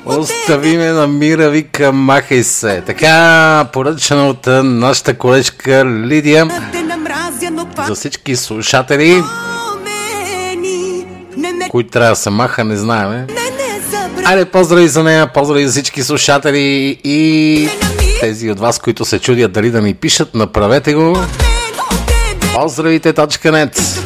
Остави ме на мира, вика, махай се. Така, поръчана от нашата колежка Лидия. За всички слушатели, които трябва да се маха, не знаем. Айде, поздрави за нея, поздрави за всички слушатели и тези от вас, които се чудят дали да ни пишат, направете го. Поздравите.net.